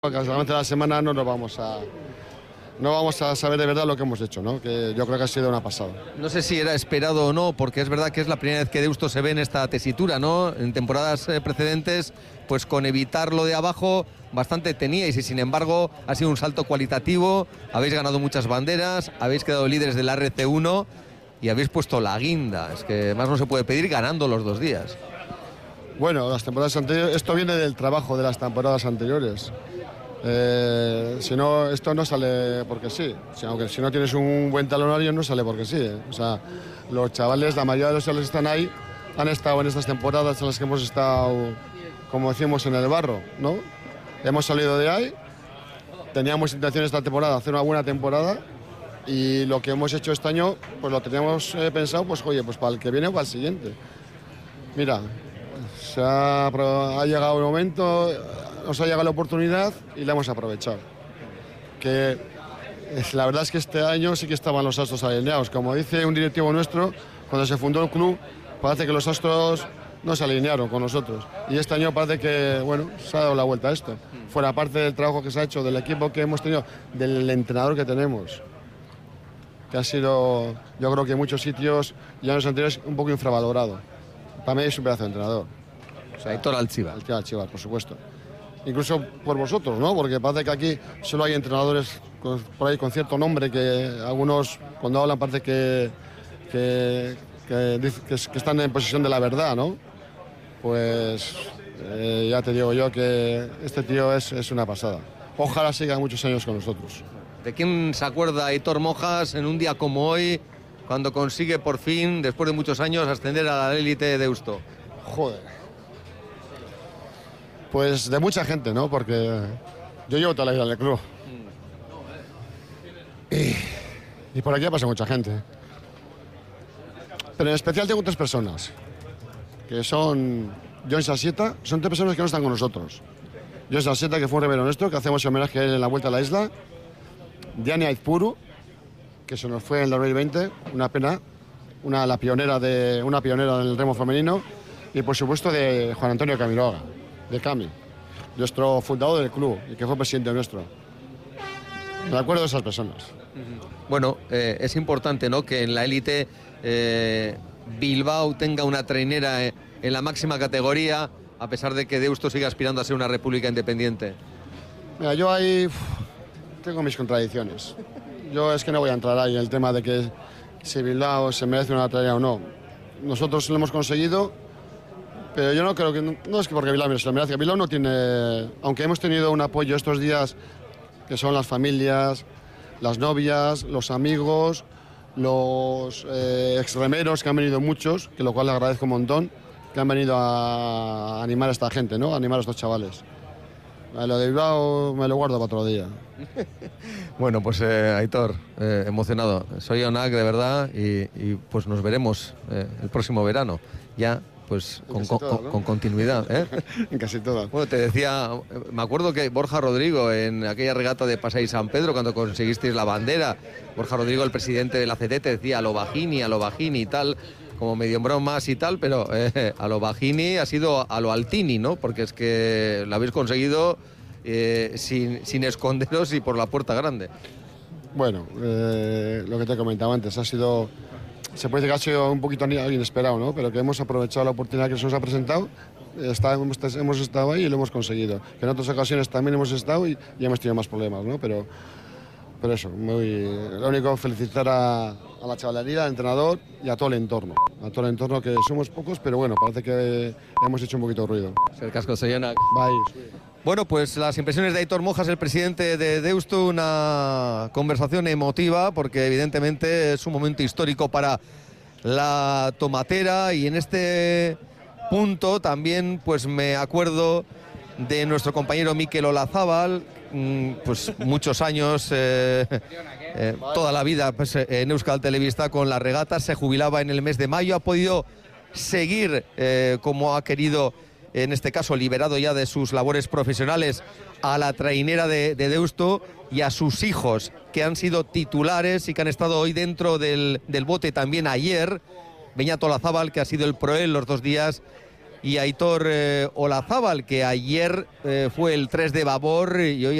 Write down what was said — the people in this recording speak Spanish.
Porque solamente la semana no vamos a saber de verdad lo que hemos hecho, ¿no? Que yo creo que ha sido una pasada. No sé si era esperado o no, porque es verdad que es la primera vez que Deusto se ve en esta tesitura, ¿no? En temporadas precedentes, pues con evitar lo de abajo bastante teníais y sin embargo ha sido un salto cualitativo, habéis ganado muchas banderas, habéis quedado líderes del RC1 y habéis puesto la guinda. Es que más no se puede pedir ganando los 2 días. Bueno, las temporadas anteriores, esto viene del trabajo de las temporadas anteriores. Si no, esto no sale porque sí. Aunque si no tienes un buen talonario no sale porque sí. O sea, los chavales, la mayoría de los chavales que están ahí han estado en estas temporadas en las que hemos estado, como decimos, en el barro, ¿no? Hemos salido de ahí, teníamos intención esta temporada de hacer una buena temporada y lo que hemos hecho este año, pues lo teníamos pensado, pues oye, pues para el que viene o para el siguiente. Mira, ha llegado el momento, nos ha llegado la oportunidad y la hemos aprovechado. La verdad es que este año sí que estaban los astros alineados. Como dice un directivo nuestro, cuando se fundó el club, parece que los astros no se alinearon con nosotros. Y este año parece que, bueno, se ha dado la vuelta a esto. Fuera parte del trabajo que se ha hecho, del equipo que hemos tenido, del entrenador que tenemos, que ha sido, yo creo que en muchos sitios y años anteriores, un poco infravalorado. Para mí es un pedazo de entrenador. O sea, Aitor Altzibar. Aitor Altzibar, por supuesto. Incluso por vosotros, ¿no? Porque parece que aquí solo hay entrenadores por ahí con cierto nombre que algunos cuando hablan parece que están en posesión de la verdad, ¿no? Pues ya te digo yo que este tío es una pasada. Ojalá siga muchos años con nosotros. ¿De quién se acuerda Aitor Mojas en un día como hoy, cuando consigue por fin, después de muchos años, ascender a la élite de Deusto? Joder. Pues de mucha gente, ¿no? Porque yo llevo toda la vida en el club. Y por aquí ha pasado mucha gente. Pero en especial tengo 3 personas, que son John Sasieta, son 3 personas que no están con nosotros. John Sasieta, que fue un revero nuestro, que hacemos homenaje a él en la Vuelta a la Isla. Diane Aizpuru, que se nos fue en el 2020, una pena, una pionera del remo femenino. Y por supuesto de Juan Antonio Camiroaga, de Cami, nuestro fundador del club y que fue presidente nuestro. Me acuerdo de esas personas. Bueno, es importante, ¿no?, que en la élite Bilbao tenga una trainera en la máxima categoría, a pesar de que Deusto siga aspirando a ser una república independiente. Mira, yo ahí tengo mis contradicciones. Yo es que no voy a entrar ahí en el tema de que si Bilbao se merece una trainera o no. Nosotros lo hemos conseguido, pero yo no creo que... No es que porque Bilbao se lo merezca. Bilbao no tiene... Aunque hemos tenido un apoyo estos días, que son las familias, las novias, los amigos, los extremeros, que han venido muchos, que lo cual le agradezco un montón, que han venido a animar a esta gente, ¿no? A animar a estos chavales. Lo de Bilbao me lo guardo para otro día. Bueno, pues Aitor, emocionado. Soy Onak, de verdad, y pues nos veremos el próximo verano. Ya... pues con continuidad, ¿eh? En casi todas. Bueno, te decía, me acuerdo que Borja Rodrigo, en aquella regata de Pasai San Pedro, cuando conseguisteis la bandera, Borja Rodrigo, el presidente de la CT, te decía a lo bajini y tal, como medio en bromas y tal, pero a lo bajini ha sido a lo altini, ¿no? Porque es que lo habéis conseguido sin esconderos y por la puerta grande. Bueno, lo que te comentaba antes, ha sido... Se puede decir que ha sido un poquito inesperado, ¿no? Pero que hemos aprovechado la oportunidad que se nos ha presentado, hemos estado ahí y lo hemos conseguido. Que en otras ocasiones también hemos estado y hemos tenido más problemas, ¿no? Pero eso, lo único, felicitar a la chavalería, al entrenador y a todo el entorno. A todo el entorno, que somos pocos, pero bueno, parece que hemos hecho un poquito de ruido. El casco se llena. Bye. Bueno, pues las impresiones de Aitor Mojas, el presidente de Deusto, una conversación emotiva porque evidentemente es un momento histórico para la tomatera y en este punto también pues me acuerdo de nuestro compañero Mikel Olazábal, pues muchos años, toda la vida pues, en Euskal Telebista con las regatas, se jubilaba en el mes de mayo, ha podido seguir como ha querido, en este caso liberado ya de sus labores profesionales, a la trainera de Deusto y a sus hijos, que han sido titulares y que han estado hoy dentro del bote también ayer. Beñat Olazábal, que ha sido el proel los 2 días y Aitor Olazábal, que ayer fue el 3 de Babor y hoy